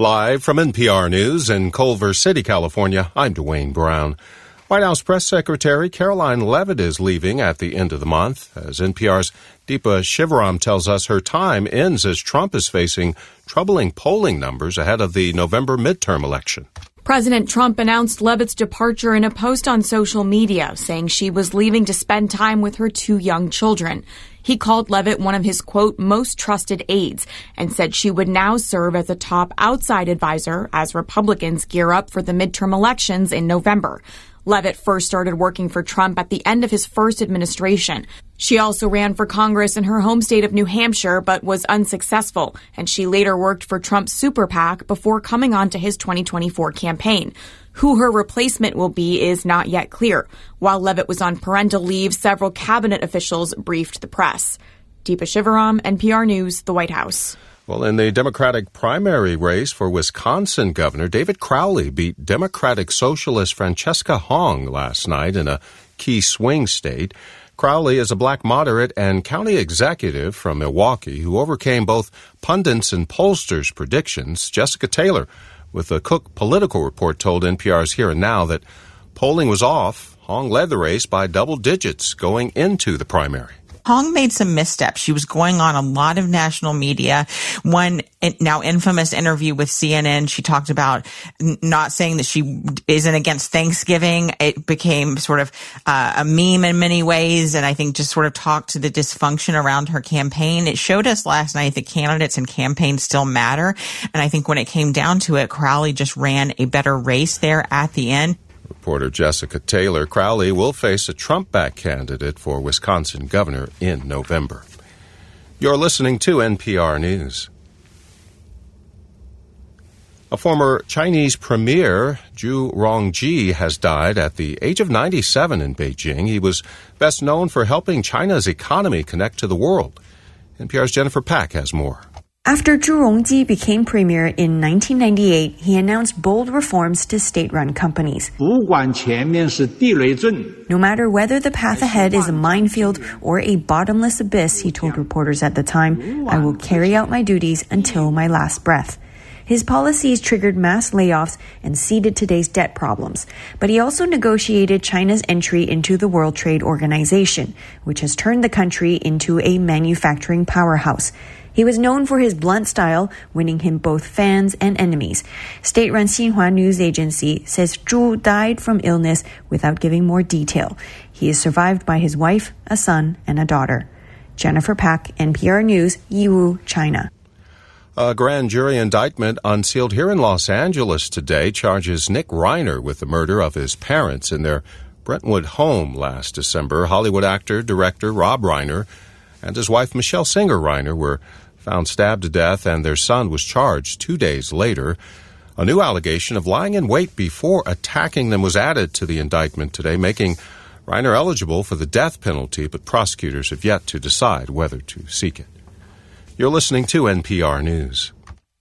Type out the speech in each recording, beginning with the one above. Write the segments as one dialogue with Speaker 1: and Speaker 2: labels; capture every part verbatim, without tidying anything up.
Speaker 1: Live from N P R News in Culver City, California, I'm Dwayne Brown. White House Press Secretary Caroline Leavitt is leaving at the end of the month. As N P R's Deepa Shivaram tells us, her time ends as Trump is facing troubling polling numbers ahead of the November midterm election.
Speaker 2: President Trump announced Leavitt's departure in a post on social media, saying she was leaving to spend time with her two young children. He called Leavitt one of his, quote, most trusted aides and said she would now serve as a top outside advisor as Republicans gear up for the midterm elections in November. Leavitt first started working for Trump at the end of his first administration. She also ran for Congress in her home state of New Hampshire, but was unsuccessful, and she later worked for Trump's super PAC before coming on to his twenty twenty-four campaign. Who her replacement will be is not yet clear. While Leavitt was on parental leave, several cabinet officials briefed the press. Deepa Shivaram, N P R News, the White House.
Speaker 1: Well, in the Democratic primary race for Wisconsin Governor, David Crowley beat Democratic Socialist Francesca Hong last night in a key swing state. Crowley is a black moderate and county executive from Milwaukee who overcame both pundits and pollsters' predictions. Jessica Taylor with the Cook Political Report told N P R's Here and Now that polling was off. Hong led the race by double digits going into the primary.
Speaker 3: Hong made some missteps. She was going on a lot of national media. One now infamous interview with C N N, she talked about not saying that she isn't against Thanksgiving. It became sort of uh, a meme in many ways, and I think just sort of talked to the dysfunction around her campaign. It showed us last night that candidates and campaigns still matter, and I think when it came down to it, Crowley just ran a better race there at the end.
Speaker 1: Reporter Jessica Taylor. Crowley will face a Trump-backed candidate for Wisconsin governor in November. You're listening to N P R News. A former Chinese premier, Zhu Rongji, has died at the age of ninety-seven in Beijing. He was best known for helping China's economy connect to the world. N P R's Jennifer Pack has more.
Speaker 4: After Zhu Rongji became premier in nineteen ninety-eight, he announced bold reforms to state-run companies. No matter whether the path ahead is a minefield or a bottomless abyss, he told reporters at the time, I will carry out my duties until my last breath. His policies triggered mass layoffs and seeded today's debt problems. But he also negotiated China's entry into the World Trade Organization, which has turned the country into a manufacturing powerhouse. He was known for his blunt style, winning him both fans and enemies. State-run Xinhua News Agency says Zhu died from illness without giving more detail. He is survived by his wife, a son, and a daughter. Jennifer Pack, N P R News, Yiwu, China.
Speaker 1: A grand jury indictment unsealed here in Los Angeles today charges Nick Reiner with the murder of his parents in their Brentwood home last December. Hollywood actor, director Rob Reiner and his wife Michelle Singer Reiner were found stabbed to death, and their son was charged two days later. A new allegation of lying in wait before attacking them was added to the indictment today, making Reiner eligible for the death penalty, but prosecutors have yet to decide whether to seek it. You're listening to N P R News.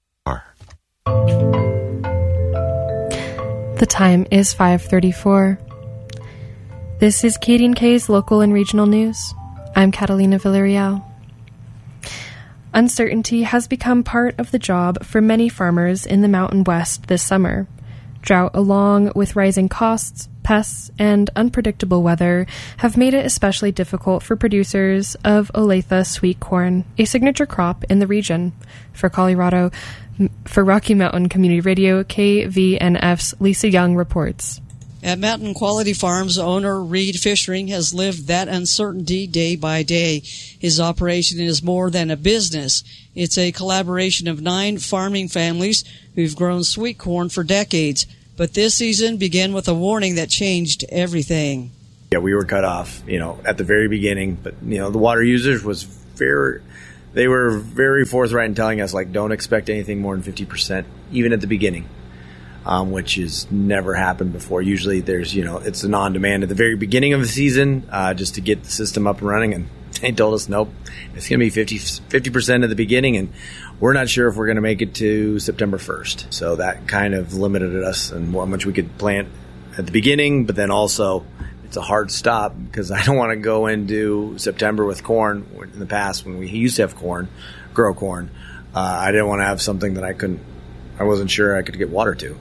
Speaker 5: The time is five thirty-four. This is K D N K's local and regional news. I'm Catalina Villarreal. Uncertainty has become part of the job for many farmers in the Mountain West this summer. Drought, along with rising costs, pests, and unpredictable weather, have made it especially difficult for producers of Olathe sweet corn, a signature crop in the region. For Colorado, for Rocky Mountain Community Radio, K V N F's Lisa Young reports.
Speaker 6: At Mountain Quality Farms, owner Reed Fishering has lived that uncertainty day by day. His operation is more than a business. It's a collaboration of nine farming families who've grown sweet corn for decades. But this season began with a warning that changed everything.
Speaker 7: Yeah, we were cut off, you know, at the very beginning. But, you know, the water users was very, they were very forthright in telling us, like, don't expect anything more than fifty percent, even at the beginning. Um, which has never happened before. Usually there's, you know, it's an on-demand at the very beginning of the season uh, just to get the system up and running. And they told us, nope, it's going to be fifty percent at the beginning, and we're not sure if we're going to make it to September first. So that kind of limited us and how much we could plant at the beginning, but then also it's a hard stop because I don't want to go into September with corn. In the past, when we used to have corn, grow corn, uh, I didn't want to have something that I couldn't I wasn't sure I could get water to.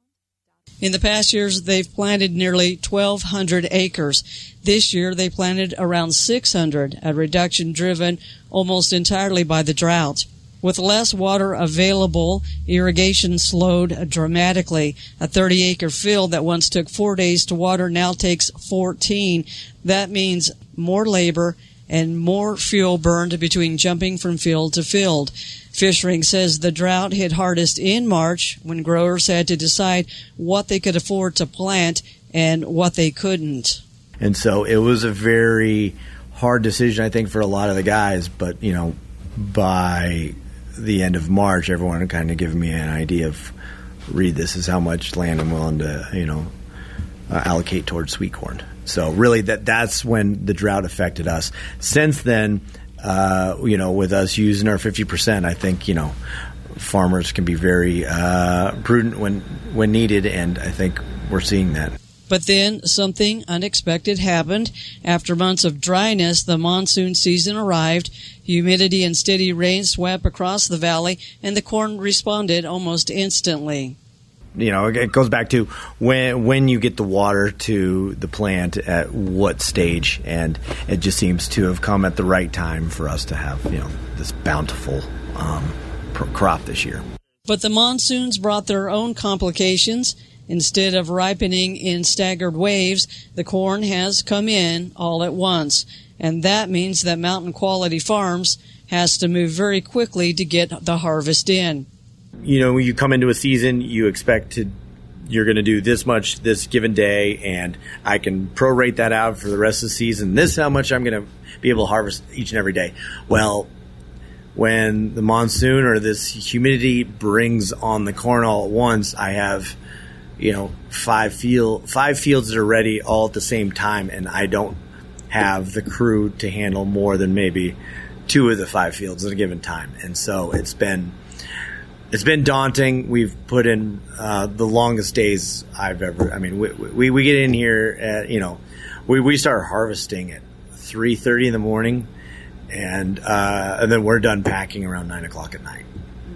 Speaker 6: In the past years, they've planted nearly twelve hundred acres. This year, they planted around six hundred, a reduction driven almost entirely by the drought. With less water available, irrigation slowed dramatically. A thirty-acre field that once took four days to water now takes fourteen. That means more labor and more fuel burned between jumping from field to field. Fishring says the drought hit hardest in March when growers had to decide what they could afford to plant and what they couldn't.
Speaker 7: And so it was a very hard decision, I think, for a lot of the guys. But, you know, by the end of March, everyone had kind of given me an idea of, Reed, this is how much land I'm willing to, you know, uh, allocate towards sweet corn. So really that that's when the drought affected us. Since then, uh, you know, with us using our fifty percent, I think, you know, farmers can be very uh, prudent when, when needed, and I think we're seeing that.
Speaker 6: But then something unexpected happened. After months of dryness, the monsoon season arrived. Humidity and steady rain swept across the valley, and the corn responded almost instantly.
Speaker 7: You know, it goes back to when when you get the water to the plant at what stage, and it just seems to have come at the right time for us to have, you know, this bountiful um, crop this year.
Speaker 6: But the monsoons brought their own complications. Instead of ripening in staggered waves, the corn has come in all at once, and that means that Mountain Quality Farms has to move very quickly to get the harvest in.
Speaker 7: You know, when you come into a season, you expect to, you're going to do this much this given day, and I can prorate that out for the rest of the season. This is how much I'm going to be able to harvest each and every day. Well, when the monsoon or this humidity brings on the corn all at once, I have, you know, five field five fields that are ready all at the same time, and I don't have the crew to handle more than maybe two of the five fields at a given time. And so it's been it's been daunting. We've put in uh, the longest days I've ever. I mean, we we, we get in here at, you know, we we start harvesting at three thirty in the morning, and uh, and then we're done packing around nine o'clock at night.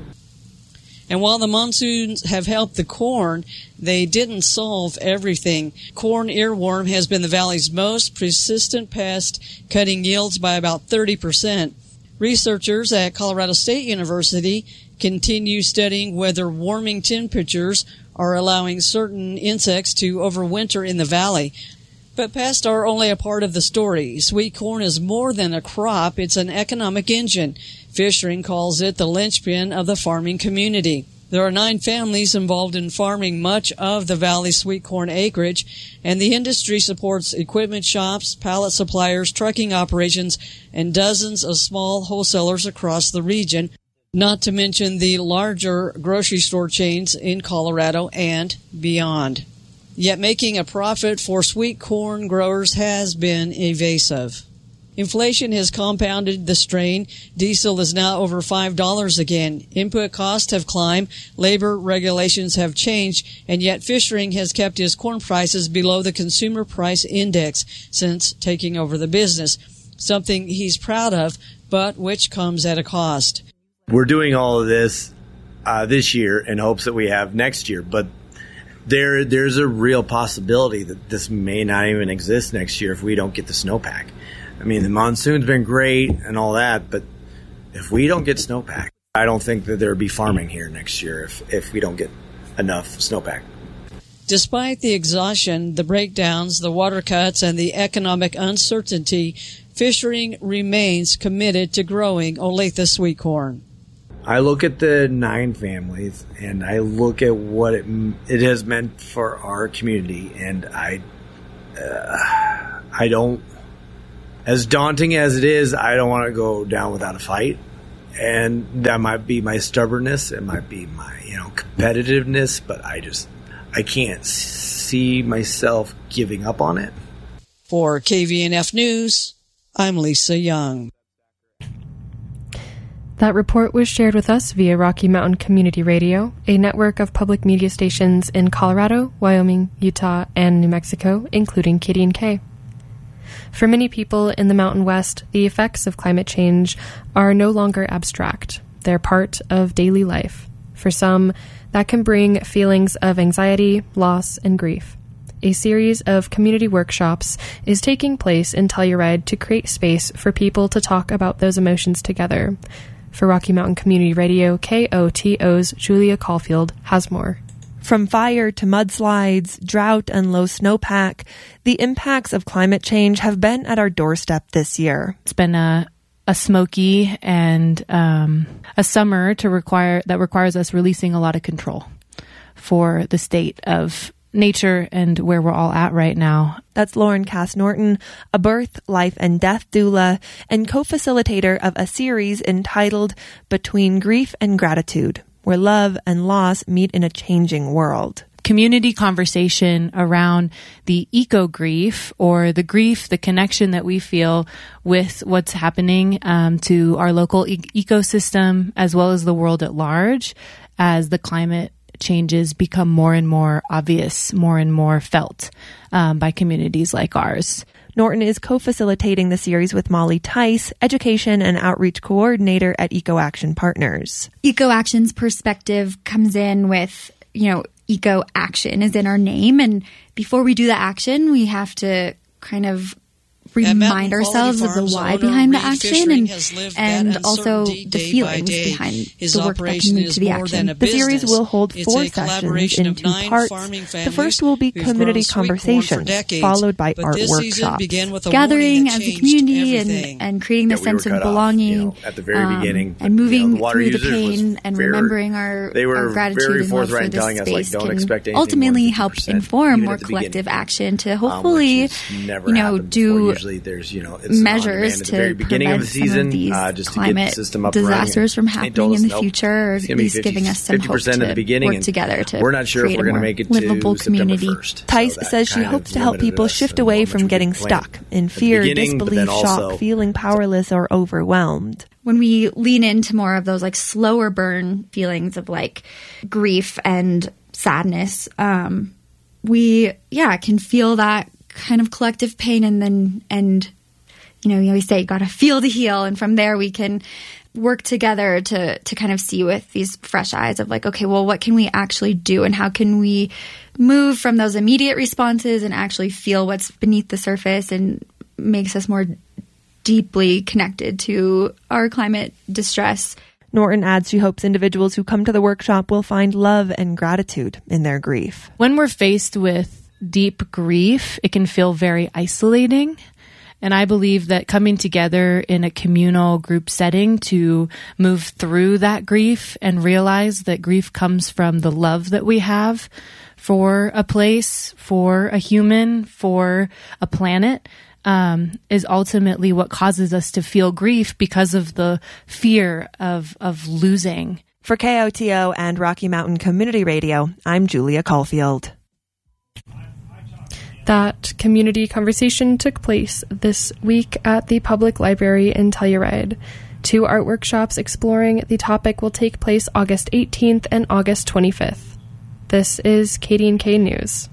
Speaker 6: And while the monsoons have helped the corn, they didn't solve everything. Corn earworm has been the valley's most persistent pest, cutting yields by about thirty percent. Researchers at Colorado State University continue studying whether warming temperatures are allowing certain insects to overwinter in the valley. But pests are only a part of the story. Sweet corn is more than a crop. It's an economic engine. Fishring calls it the linchpin of the farming community. There are nine families involved in farming much of the valley's sweet corn acreage, and the industry supports equipment shops, pallet suppliers, trucking operations, and dozens of small wholesalers across the region, not to mention the larger grocery store chains in Colorado and beyond. Yet making a profit for sweet corn growers has been evasive. Inflation has compounded the strain. Diesel is now over five dollars again. Input costs have climbed. Labor regulations have changed. And yet Fishring has kept his corn prices below the Consumer Price Index since taking over the business, something he's proud of, but which comes at a cost.
Speaker 7: We're doing all of this uh, this year in hopes that we have next year, but there there's a real possibility that this may not even exist next year if we don't get the snowpack. I mean, the monsoon's been great and all that, but if we don't get snowpack, I don't think that there'll be farming here next year if, if we don't get enough snowpack.
Speaker 6: Despite the exhaustion, the breakdowns, the water cuts, and the economic uncertainty, Fishring remains committed to growing Olathe sweet corn.
Speaker 7: I look at the nine families, and I look at what it it has meant for our community, and I, uh, I don't, as daunting as it is, I don't want to go down without a fight, and that might be my stubbornness, it might be my, you know, competitiveness, but I just, I can't see myself giving up on it.
Speaker 6: For K V N F News, I'm Lisa Young.
Speaker 5: That report was shared with us via Rocky Mountain Community Radio, a network of public media stations in Colorado, Wyoming, Utah, and New Mexico, including K D N K. For many people in the Mountain West, the effects of climate change are no longer abstract. They're part of daily life. For some, that can bring feelings of anxiety, loss, and grief. A series of community workshops is taking place in Telluride to create space for people to talk about those emotions together. For Rocky Mountain Community Radio, K O T O's Julia Caulfield has more.
Speaker 8: From fire to mudslides, drought, and low snowpack, the impacts of climate change have been at our doorstep this year.
Speaker 9: It's been a a smoky and um, a summer to require that requires us releasing a lot of control for the state of nature and where we're all at right now.
Speaker 8: That's Lauren Cass Norton, a birth, life, and death doula and co-facilitator of a series entitled Between Grief and Gratitude, where love and loss meet in a changing world.
Speaker 9: Community conversation around the eco grief, or the grief, the connection that we feel with what's happening um, to our local e- ecosystem, as well as the world at large, as the climate changes become more and more obvious, more and more felt um, by communities like ours.
Speaker 8: Norton is co-facilitating the series with Molly Tice, Education and Outreach Coordinator at Eco Action Partners.
Speaker 10: Eco Action's perspective comes in with, you know, eco action is in our name. And before we do the action, we have to kind of remind ourselves of the why behind the action and, and also the feelings behind the work that can lead to the action.
Speaker 8: The series will hold four sessions in two parts. The first will be community conversations, followed by art workshops.
Speaker 10: Gathering as a community and, and creating the sense of belonging,
Speaker 7: you know, at the very beginning,
Speaker 10: um, and moving
Speaker 7: you know, the
Speaker 10: through the pain and
Speaker 7: very,
Speaker 10: remembering our,
Speaker 7: they were
Speaker 10: our gratitude
Speaker 7: very
Speaker 10: and love for
Speaker 7: forthright
Speaker 10: this
Speaker 7: telling us, like,
Speaker 10: space
Speaker 7: don't
Speaker 10: can
Speaker 7: expect anything
Speaker 10: ultimately
Speaker 7: more than
Speaker 10: help
Speaker 7: fifty percent,
Speaker 10: inform
Speaker 7: even
Speaker 10: more
Speaker 7: at the
Speaker 10: collective
Speaker 7: beginning.
Speaker 10: action to
Speaker 7: Um,
Speaker 10: hopefully,
Speaker 7: which never
Speaker 10: you know,
Speaker 7: happened
Speaker 10: do
Speaker 7: before. Usually there's, you know, it's
Speaker 10: measures
Speaker 7: at the
Speaker 10: to
Speaker 7: very beginning of the
Speaker 10: prevent
Speaker 7: season,
Speaker 10: some of these
Speaker 7: uh, just to
Speaker 10: climate
Speaker 7: get the system up
Speaker 10: disasters from
Speaker 7: running.
Speaker 10: happening
Speaker 7: us,
Speaker 10: in the
Speaker 7: nope,
Speaker 10: future, or
Speaker 7: it's
Speaker 10: at
Speaker 7: gonna be
Speaker 10: least
Speaker 7: fifty,
Speaker 10: giving us some
Speaker 7: fifty
Speaker 10: hope
Speaker 7: percent
Speaker 10: to
Speaker 7: at the beginning,
Speaker 10: work
Speaker 7: and
Speaker 10: together to
Speaker 7: we're not sure if
Speaker 10: create
Speaker 7: we're
Speaker 10: a
Speaker 7: going to
Speaker 10: more
Speaker 7: make it
Speaker 10: livable
Speaker 7: to
Speaker 10: community.
Speaker 7: September first.
Speaker 8: Tice
Speaker 7: So that
Speaker 8: says she
Speaker 7: kind
Speaker 8: hopes
Speaker 7: of
Speaker 8: to help
Speaker 7: limited
Speaker 8: people
Speaker 7: us
Speaker 8: shift
Speaker 7: in
Speaker 8: away
Speaker 7: what
Speaker 8: from
Speaker 7: we
Speaker 8: getting
Speaker 7: could plan
Speaker 8: stuck in
Speaker 7: at the
Speaker 8: fear,
Speaker 7: beginning, but then
Speaker 8: disbelief, shock,
Speaker 7: also-
Speaker 8: feeling powerless or overwhelmed.
Speaker 10: When we lean into more of those like slower burn feelings of like grief and sadness, um, we, yeah, can feel that kind of collective pain, and then, and, you know, you always say you got to feel to heal. And from there we can work together to, to kind of see with these fresh eyes of like, okay, well, what can we actually do, and how can we move from those immediate responses and actually feel what's beneath the surface and makes us more deeply connected to our climate distress.
Speaker 8: Norton adds she hopes individuals who come to the workshop will find love and gratitude in their grief.
Speaker 9: When we're faced with deep grief, it can feel very isolating. And I believe that coming together in a communal group setting to move through that grief and realize that grief comes from the love that we have for a place, for a human, for a planet, um, is ultimately what causes us to feel grief because of the fear of, of losing.
Speaker 8: For K O T O and Rocky Mountain Community Radio, I'm Julia Caulfield.
Speaker 5: That community conversation took place this week at the Public Library in Telluride. Two art workshops exploring the topic will take place August eighteenth and August twenty-fifth. This is K D and K News.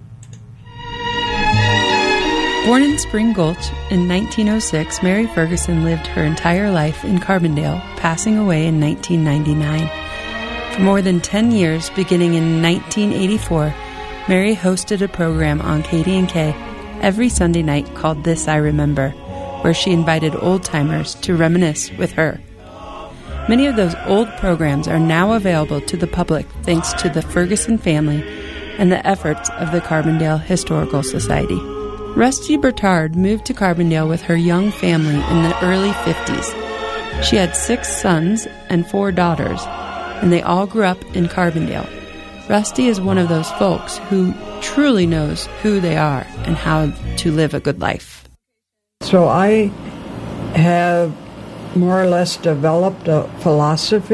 Speaker 11: Born in Spring Gulch in nineteen oh six, Mary Ferguson lived her entire life in Carbondale, passing away in nineteen ninety-nine. For more than ten years, beginning in nineteen eighty-four, Mary hosted a program on K D and K every Sunday night called This I Remember, where she invited old-timers to reminisce with her. Many of those old programs are now available to the public thanks to the Ferguson family and the efforts of the Carbondale Historical Society. Rusty Bertard moved to Carbondale with her young family in the early fifties. She had six sons and four daughters, and they all grew up in Carbondale. Rusty is one of those folks who truly knows who they are and how to live a good life.
Speaker 12: So I have more or less developed a philosophy